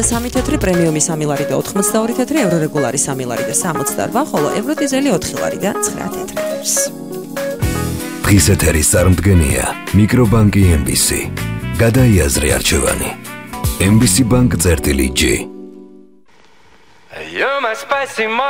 3 თეთრი, პრემიუმი 3 ლარი და 82 თეთრი, ევრო რეგულარი 3 ლარი და 68, ხოლო ევრო დიზელი 4 ლარი და 9 თეთრებს. დღის ეთერის წარმდგენია მიკრობანკი MBC. გადაიაზრე არჩევანი. MBC Bank წერტილი G.